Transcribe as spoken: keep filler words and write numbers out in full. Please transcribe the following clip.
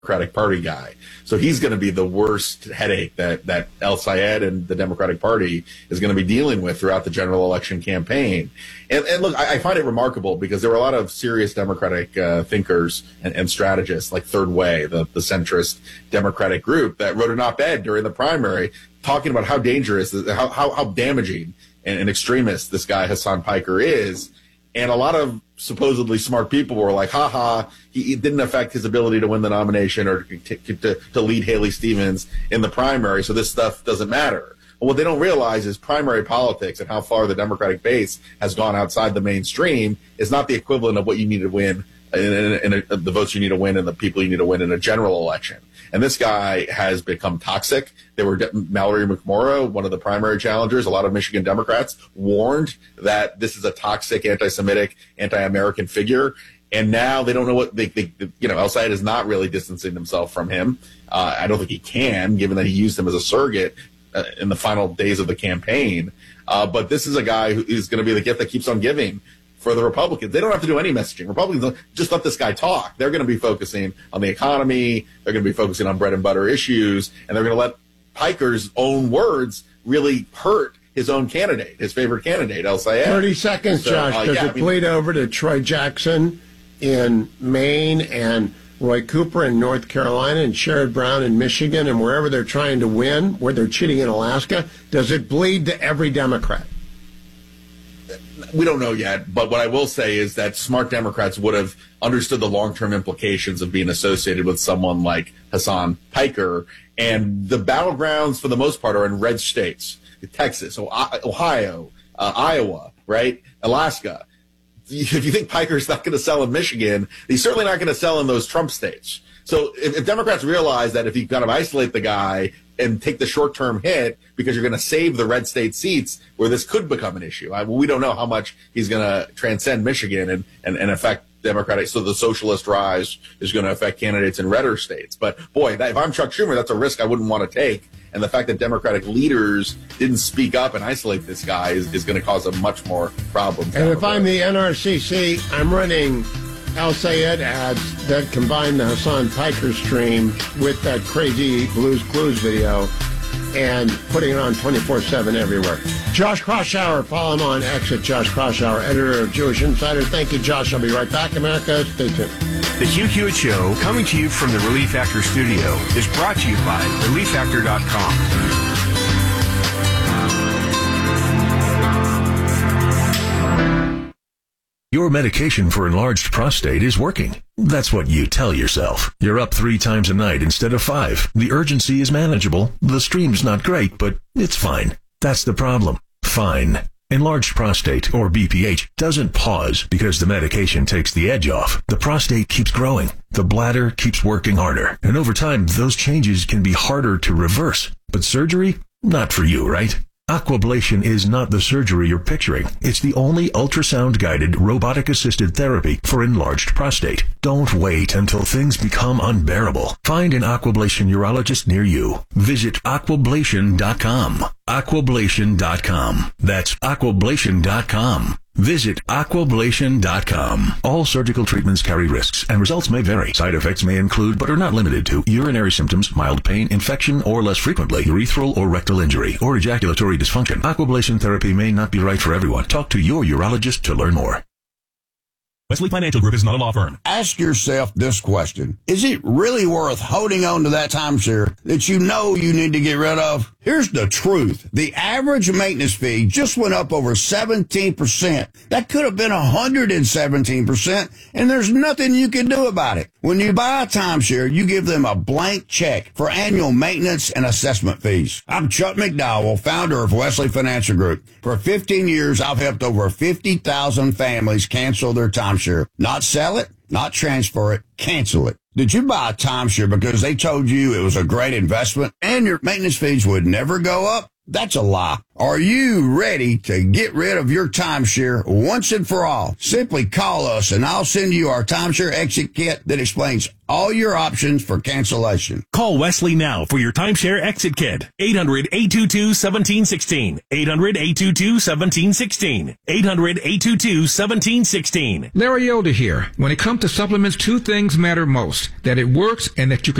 Democratic Party guy. So he's going to be the worst headache that, that El-Sayed and the Democratic Party is going to be dealing with throughout the general election campaign. And, and look, I, I find it remarkable because there were a lot of serious Democratic uh, thinkers and, and strategists like Third Way, the, the centrist Democratic group, that wrote an op-ed during the primary talking about how dangerous, how, how, how damaging and, and extremist this guy Hasan Piker is. And a lot of supposedly smart people were like, ha ha, he, it didn't affect his ability to win the nomination or to, to, to lead Haley Stevens in the primary, so this stuff doesn't matter. But what they don't realize is primary politics and how far the Democratic base has gone outside the mainstream is not the equivalent of what you need to win in, in, in a, the votes you need to win and the people you need to win in a general election. And this guy has become toxic. There were Mallory McMorrow, one of the primary challengers. A lot of Michigan Democrats warned that this is a toxic, anti-Semitic, anti-American figure. And now they don't know what they, they you know, El-Sayed is not really distancing himself from him. Uh, I don't think he can, given that he used him as a surrogate uh, in the final days of the campaign. Uh, but this is a guy who is going to be the gift that keeps on giving for the Republicans. They don't have to do any messaging. Republicans don't, just let this guy talk. They're going to be focusing on the economy. They're going to be focusing on bread and butter issues, and they're going to let Piker's own words really hurt his own candidate, his favorite candidate, El-Sayed. thirty seconds, so, Josh. Uh, Does yeah, it I mean, bleed over to Troy Jackson in Maine and Roy Cooper in North Carolina and Sherrod Brown in Michigan and wherever they're trying to win, where they're cheating in Alaska? Does it bleed to every Democrat? We don't know yet, but what I will say is that smart Democrats would have understood the long-term implications of being associated with someone like Hasan Piker. And the battlegrounds, for the most part, are in red states: Texas, Ohio, uh, Iowa, right, Alaska. If you think Piker's not going to sell in Michigan, he's certainly not going to sell in those Trump states. So if, if Democrats realize that if you kind of isolate the guy and take the short-term hit because you're going to save the red state seats where this could become an issue. I, we don't know how much he's going to transcend Michigan and, and, and affect Democratic. So the socialist rise is going to affect candidates in redder states. But, boy, that, if I'm Chuck Schumer, that's a risk I wouldn't want to take. And the fact that Democratic leaders didn't speak up and isolate this guy is, is going to cause a much more problems. And if I'm the N R C C, I'm running El-Sayed ads that combine the Hasan Piker stream with that crazy Blues Clues video and putting it on twenty-four seven everywhere. Josh Kraushaar, follow him on X at Josh Kraushaar, editor of Jewish Insider. Thank you, Josh. I'll be right back, America. Stay tuned. The Hugh Hewitt Show, coming to you from the Relief Factor studio, is brought to you by relief factor dot com. Your medication for enlarged prostate is working. That's what you tell yourself. You're up three times a night instead of five. The urgency is manageable. The stream's not great, but it's fine. That's the problem. Fine. Enlarged prostate, or B P H, doesn't pause because the medication takes the edge off. The prostate keeps growing. The bladder keeps working harder. And over time, those changes can be harder to reverse. But surgery? Not for you, right? Aquablation is not the surgery you're picturing. It's the only ultrasound-guided, robotic-assisted therapy for enlarged prostate. Don't wait until things become unbearable. Find an Aquablation urologist near you. Visit aquablation dot com. aquablation dot com. That's aquablation dot com. Visit aquablation dot com. All surgical treatments carry risks, and results may vary. Side effects may include, but are not limited to, urinary symptoms, mild pain, infection, or less frequently, urethral or rectal injury, or ejaculatory dysfunction. Aquablation therapy may not be right for everyone. Talk to your urologist to learn more. Wesley Financial Group is not a law firm. Ask yourself this question. Is it really worth holding on to that timeshare that you know you need to get rid of? Here's the truth. The average maintenance fee just went up over seventeen percent. That could have been one hundred seventeen percent, and there's nothing you can do about it. When you buy a timeshare, you give them a blank check for annual maintenance and assessment fees. I'm Chuck McDowell, founder of Wesley Financial Group. For fifteen years, I've helped over fifty thousand families cancel their timeshare. Not sell it, not transfer it, cancel it. Did you buy a timeshare because they told you it was a great investment and your maintenance fees would never go up? That's a lie. Are you ready to get rid of your timeshare once and for all? Simply call us and I'll send you our timeshare exit kit that explains all your options for cancellation. Call Wesley now for your timeshare exit kit. eight hundred, eight two two, one seven one six. eight hundred, eight two two, one seven one six. eight hundred, eight two two, one seven one six. Larry Elder here. When it comes to supplements, two things matter most: that it works and that you can